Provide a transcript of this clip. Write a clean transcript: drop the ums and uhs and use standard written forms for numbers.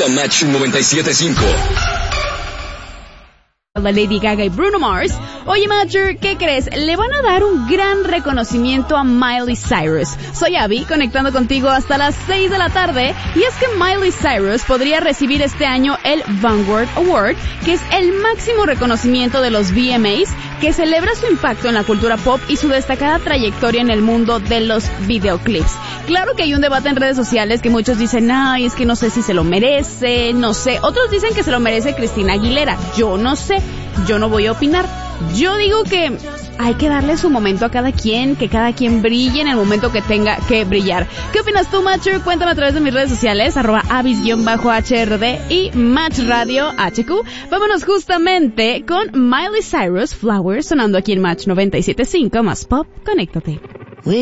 Match 97.5. La Lady Gaga y Bruno Mars. Oye, Matcher, ¿qué crees? Le van a dar un gran reconocimiento a Miley Cyrus. Soy Abby, conectando contigo hasta las 6 de la tarde. Y es que Miley Cyrus podría recibir este año el Vanguard Award, que es el máximo reconocimiento de los VMAs, que celebra su impacto en la cultura pop y su destacada trayectoria en el mundo de los videoclips. Claro que hay un debate en redes sociales que muchos dicen, ay, es que no sé si se lo merece, no sé. Otros dicen que se lo merece Cristina Aguilera. Yo no sé. Yo no voy a opinar. Yo digo que hay que darle su momento a cada quien, que cada quien brille en el momento que tenga que brillar. ¿Qué opinas tú, Matcher? Cuéntame a través de mis redes sociales, @avis_HRD y Match Radio HQ. Vámonos justamente con Miley Cyrus, Flowers, sonando aquí en Match 97.5, más pop. Conéctate.